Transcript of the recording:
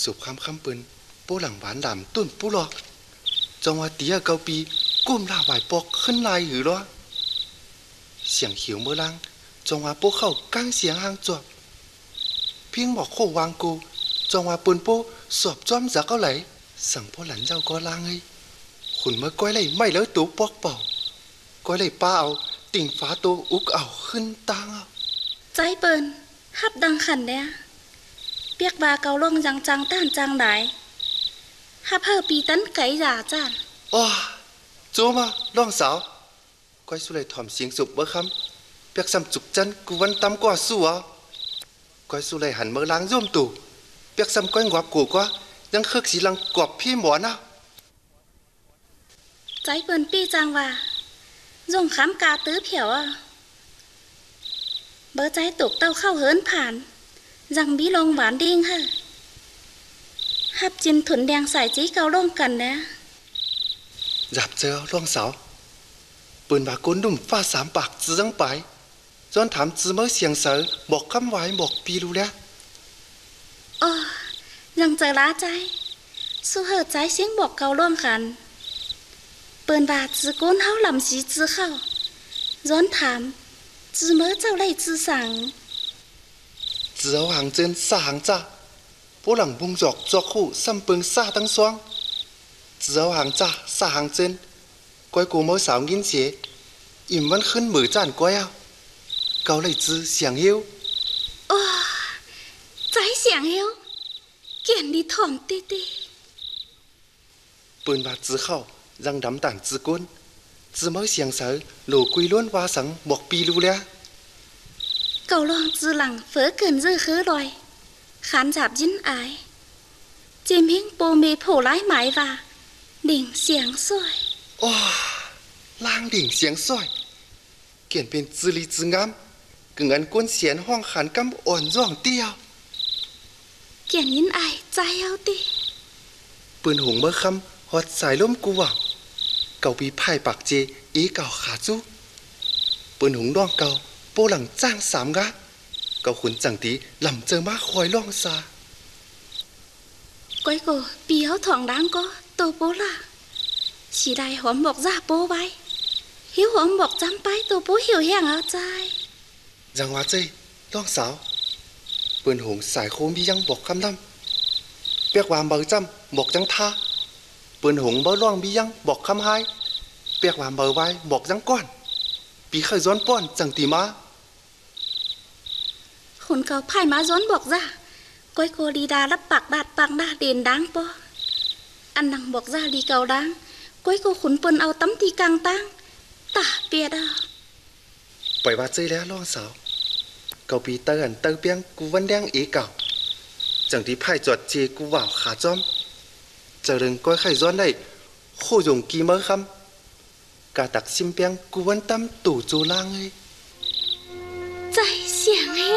สูบคำปืนปูหลังหวานดำตุ้นปูหลอกจังหวะตีเกาปีก้มลาไหวปอกขึ้นลายหือล้อเสียงเขียวเมื่อลังจังหวะปูเข้ากั้งเสียงหางจวบเพียงบอกโควางกูจังหวะปืนปูสอบจ้อมจากเขาไหลสั่งพ่อหลันเจ้าก็ลางไงขุนเมื่อก้อยเลยไม่เลิกตูปอกเป่าก้อยเลยป้าเอาติ่งฟ้าตัวอุกเอาขึ้นตางเอาใจเปิ้นฮับดังขันเนี่ยเปียกบาเกาล่องจังจังต้านจังได้ฮับเฮอปีตันไก่จ่าจานอ๋อจูมาล่องสาวก้อยสุเลยถ่อมเสียงสุบเมื่อคำเปียกซ้ำจุกจันกูวันตำกว่าสู้อ่ะก้อยสุเลยหันเมื่อล้างร่วมตู่เปียกซ้ำก้อยงวับกูกว่ายังคึกสีลังกอบพี่หมอนะใจเปิ้นปีจังว่าย่งขำกาตื้อเผียวอ่ะเบอใจตกเต้าเข้าเหินผ่านยังบีลงหวานดิ้งฮะฮับจินถุนแดงใส่จีเกาล่องกันนะจับเจอล่องสาวปืนบาก้นดุ่มฟ้าสามปากจื้อจังไปจนถามจื้อเมื่อเสียงเสือบอกคำไว้บอกปีรู้แล้วอ๋อยังเจอล้าใจสู้เหอะใจเสียงบอกเกาล่องกันเปิ้นบาจื้อก้นเฮาลำสีจื้อเข้าย้อนถามจื้อเมื่อเจ้าไล่จื้อสั่งจื้อเอาหางเจนสาหางจ้าผู้หลังบุงจอกจอกคู่ซ้ำเปิงซาตั้งสวงจื้อเอาหางจ้าสาหางเจนก้อยกูเมื่อสาวกินเสียอิ่มวันขึ้นมือจานก้อยเอาเกาไล่จื้อเสียงเฮี้ยวโอ้ใจเสียงเฮี้ยวเกียนดีถ่อมตีตีปืนบาจื้อเข้ายังดำต่างจื้อก้นจื้อเมื่อเสียงเสือหลูกุยล้วนวาสังบอกปีรู้แล้วเกาลองจื้อหลังเฝอเกินจื้อคือลอยขานจับยิ้นอายเจมเฮงโปเมโผล่ไล่หมายว่าดิ่งเสียงสวยโอ้ล่างดิ่งเสียงสวยเขียนเป็นจื้อลีจื้องามกึ่งอันก้นเสียนห้องขันกำอ่อนร่องเตี้ยวเกียนยิ้นอายใจเอาตีปืนหงเมื่อคำหอดสายล้มกูว่าวเก่าปีไพ่ปากเจอีเก่าขาจู้ปืนหงดองเก่าโปหลังจ้างสามกะเก่าขุนจังตีลำเจอมาคอยล่องซาก้อยโกปีเขาถ่องดังก็โตโปล่ะสีได้หอมบอกจ่าโปไว้หิวหอมบอกจำไปโตโปหิวแห้งเอาใจจังหวะเจล่องสาวปืนหงสายโคมียังบอกคำดำเปียกวามเบอร์จำบอกจังท่าปืนหงเบอร์ล่องมียังบอกคำไฮเปียกวามเบอร์ไว้บอกจังก้อนปีเคยย้อนป้อนจังตีมาคนเก่าไพ่มาย้อนบอกจ่าก้อยโกดีดารับปากดาดปากดาเด่นดังปออันนังบอกจ่าดีเก่าดังก้อยโกขุนเปิ้นเอาตั้มตีกลางตั้งตาเปียดาไปว่าเจแล้วล่องสาวเก่าปีเตอร์อันเตอร์เปียงกูวันแดงเอเก่าจังที่ไพ่จอดเจกูว่าวขาจอมเจริญก้อยไข่ย้อนได้โคยงกีเมื่อคำกาตักซิมเปียงกูวันตั้มตู่จูล่างเลยใจเสียงให้